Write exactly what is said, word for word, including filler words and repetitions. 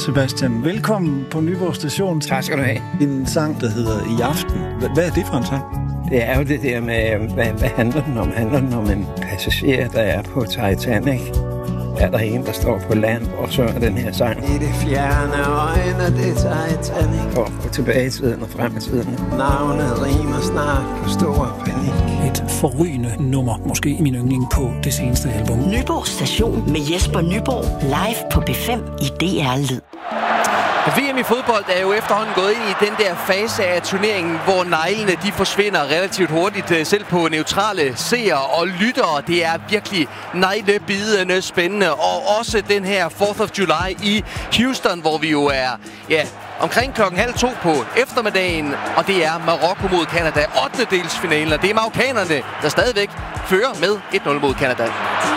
Sebastian. Velkommen på Nyborg Station. Tak skal du have. En sang, der hedder I Aften. Hvad er det for en sang? Det er jo det der med, hvad, hvad handler den om? Handler den om en passager, der er på Titanic? Er der en, der står på land og synger den her sang? I det fjerne øjne, det Titanic. Og tilbage i tiden og frem i tiden. Navnet rimer snart på stor panik. Et forrygende nummer, måske min yndling på det seneste album. Nyborg Station med Jesper Nyborg, live på B fem i D R Lyd. V M i fodbold er jo efterhånden gået ind i den der fase af turneringen, hvor neglene de forsvinder relativt hurtigt, selv på neutrale seere og lyttere. Det er virkelig neglebidende spændende. Og også den her fourth of July i Houston, hvor vi jo er ja, omkring klokken halv to på eftermiddagen. Og det er Marokko mod Canada, ottende delsfinalen. Og det er marokkanerne, der stadigvæk fører med et nul mod Canada.